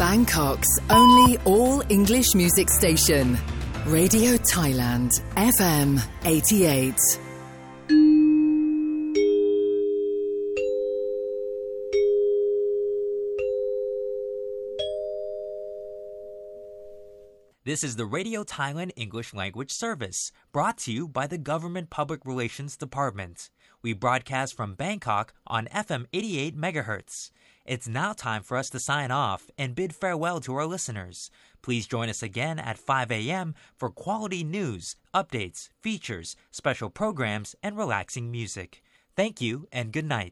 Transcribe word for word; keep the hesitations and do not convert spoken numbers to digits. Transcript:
Bangkok's only all-English music station. Radio Thailand, F M eighty-eight. This is the Radio Thailand English Language Service, brought to you by the Government Public Relations Department. We broadcast from Bangkok on F M eighty-eight megahertz. It's now time for us to sign off and bid farewell to our listeners. Please join us again at five a.m. for quality news, updates, features, special programs, and relaxing music. Thank you and good night.